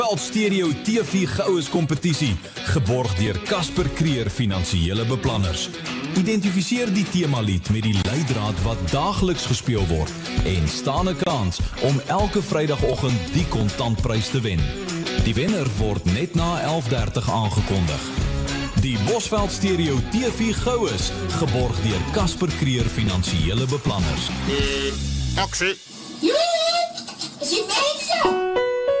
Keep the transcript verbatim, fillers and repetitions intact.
Bosveld Stereo T V Goues kompetisie, geborg deur Casper Creer Finansiële Beplanners. Identifiseer die themalied met die leidraad wat daagliks gespeel word en staan 'n kans om elke Vrydagoggend die kontantprys te wen. Die wenner word net na elf dertig aangekondig. Die Bosveld Stereo T V Goues, geborg deur Casper Creer Finansiële Beplanners. Aksie.